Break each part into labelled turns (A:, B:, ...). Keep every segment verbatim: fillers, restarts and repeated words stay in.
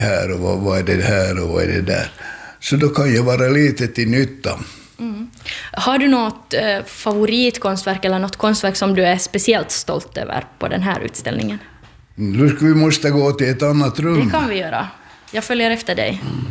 A: här och vad, vad är det här och vad är det där. Så då kan jag vara lite till nytta.
B: Mm. Har du något eh, favoritkonstverk eller något konstverk som du är speciellt stolt över på den här utställningen?
A: Nu ska vi måste gå till ett annat rum.
B: Det kan vi göra. Jag följer efter dig. Mm.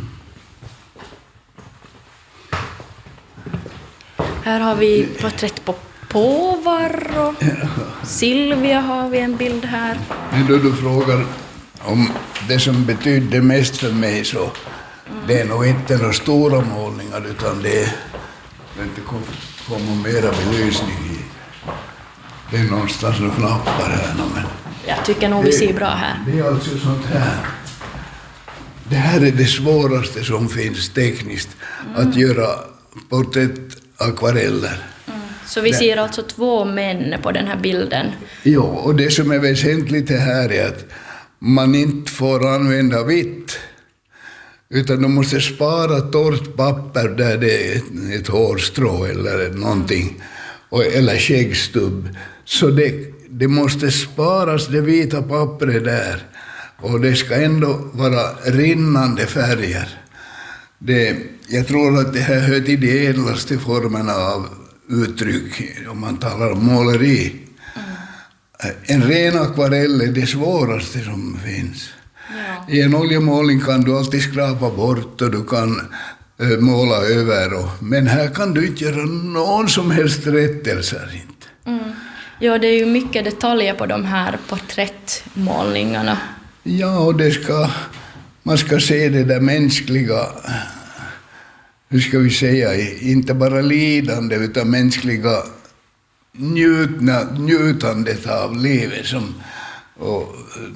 B: Här har vi porträtt på påvar och Silvia har vi en bild här.
A: Men då du frågar om det som betydde mest för mig så mm. det är nog inte några stora målningar utan det är inte kommer mera belysning i. Det är någonstans några knappar här. Men
B: jag tycker nog vi ser bra här.
A: Det är alltså sånt här. Det här är det svåraste som finns tekniskt mm. att göra porträttakvareller.
B: Mm. Så vi ser alltså två män på den här bilden.
A: Ja, och det som är väsentligt här är att man inte får använda vitt. Utan de måste spara torrt papper där det är ett, ett hårstrå eller någonting. Och, eller skäggstubb. Så det, det måste sparas det vita pappret där. Och det ska ändå vara rinnande färger. Det, jag tror att det här hör till de ädlaste formerna av uttryck om man talar om måleri. Mm. En ren akvarell är det svåraste som finns. Ja. I en oljemålning kan du alltid skrapa bort och du kan äh, måla över. Och, men här kan du inte göra någon som helst rättelser. Inte.
B: Mm. Ja, det är ju mycket detaljer på de här porträttmålningarna.
A: Ja, och det ska, man ska se det där mänskliga, hur ska vi säga, inte bara lidande utan mänskliga njutna, njutandet av livet. Som, och,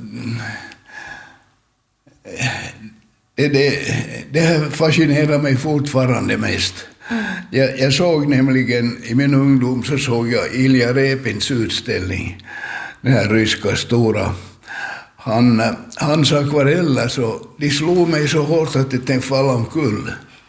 A: det, det, det här fascinerar mig fortfarande mest. Mm. Jag, jag såg nämligen, i min ungdom så såg jag Ilja Repins utställning, den här ryska stora. Han, hans akvareller så, de slog mig så hårt att det tänkte falla omkull.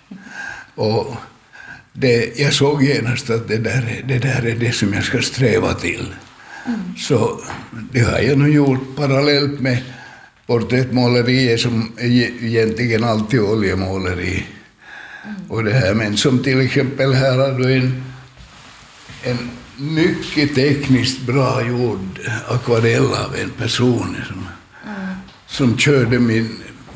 A: Och det, jag såg genast att det där, det där är det som jag ska sträva till. Mm. Så det har jag nog gjort parallellt med porträttmåleriet som är egentligen alltid oljemåleri. Mm. Och det här, men som till exempel här har du en, en mycket tekniskt bra gjord akvarell av en person som, mm. som körde min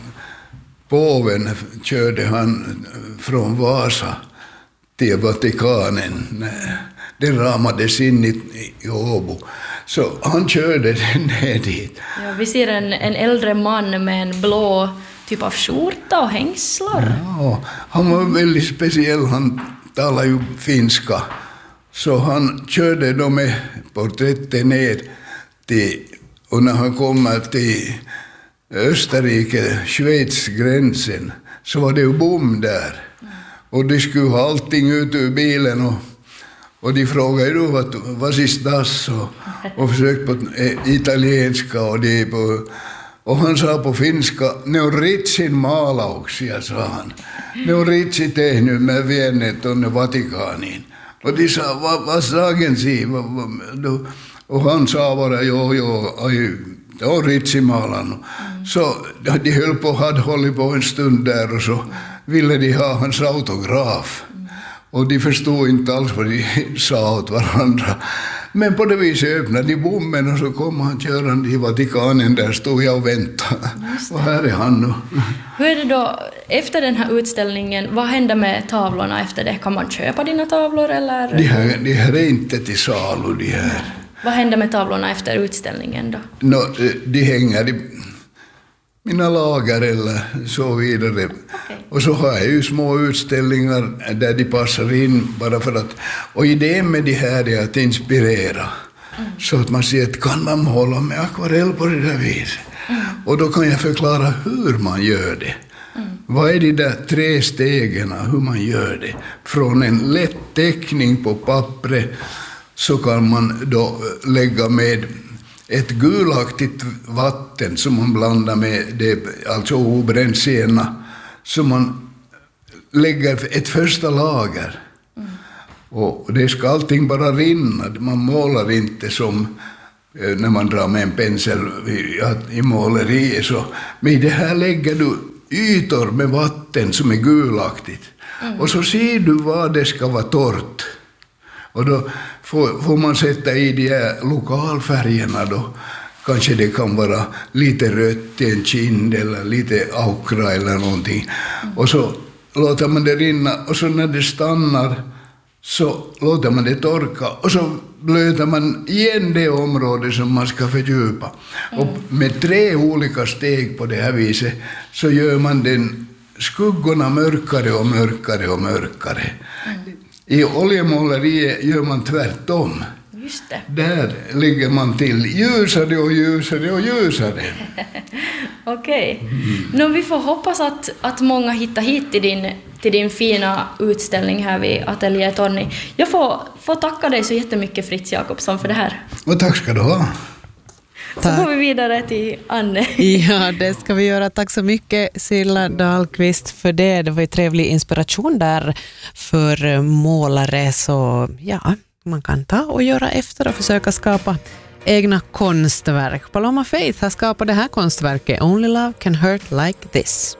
A: påven körde han från Vasa till Vatikanen. Det ramades in i, i Åbo. Så han körde den ner dit.
B: Ja, vi ser en, en äldre man med en blå typ av skjorta och hängslar.
A: Ja, han var väldigt speciell. Han talade ju finska. Så han körde då med porträttet ner till, och när han kommer till Österrike, Schweiz gränsen, så var det ju bom där. Mm. Och de skulle ha allting ut ur bilen och, och de frågade då vad, vad är das och, och försökte på italienska och de på, och han sa på finska, ne on ritsin maalauksia, sa han. Ne on ritsi tehnyt med viennet tonne Vatikaaniin. Och de sa, vad, vad sagen si? Och han sa bara, jo, jo, aj, det var Ritsimalan. Mm. Så de höll på, hade hållit på en stund där och så mm. ville de ha hans autograf. Mm. Och de förstod inte alls vad de sa åt varandra. Men på det viset öppnade de bommen och så kom han körande i Vatikanen. Där stod jag och väntade. Och här är han nu.
B: Hur är det då, efter den här utställningen, vad händer med tavlorna efter det? Kan man köpa dina tavlor eller?
A: De här, de här är inte till salu, de här.
B: Vad händer med tavlorna efter utställningen då?
A: No, de hänger i mina lager eller så vidare. Okay. Och så har jag ju små utställningar där de passar in bara för att... Och idén med det här är att inspirera. Mm. Så att man ser att kan man måla med akvarell på det där viset. Mm. Och då kan jag förklara hur man gör det. Mm. Vad är de där tre stegen, hur man gör det? Från en lätt teckning på pappret så kan man då lägga med ett gulaktigt vatten som man blandar med det, alltså obränd sena, så man lägger ett första lager. Mm. Och det ska allting bara rinna, man målar inte som när man drar med en pensel i måleriet. Så, men det här lägger du ytor med vatten som är gulaktigt. Mm. Och så ser du vad det ska vara torrt. Och då får, får man sätta i de här lokalfärgerna då. Kanske det kan vara lite rött i en kind eller lite aukra eller någonting. Mm. Och så låter man det rinna och så när det stannar så låter man det torka och så blöter man igen det område som man ska fördjupa. Mm. Och med tre olika steg på det här viset så gör man den skuggorna mörkare och mörkare och mörkare. Mm. I oljemåleriet gör man tvärtom.
B: Just det.
A: Där ligger man till ljusare och ljusare och ljusare.
B: Okej. Okay. Mm. Nu vi får hoppas att, att många hittar hit till din, till din fina utställning här vid Atelier Torni. Jag får, får tacka dig så jättemycket, Fritz Jakobsson, för det här.
A: Och tack ska du ha.
B: Så tack. Går vi vidare till Anne.
C: Ja, det ska vi göra. Tack så mycket, Silla Dahlqvist, för det. Det var ju trevlig inspiration där för målare. Så ja, man kan ta och göra efter och försöka skapa egna konstverk. Paloma Faith har skapat det här konstverket Only Love Can Hurt Like This.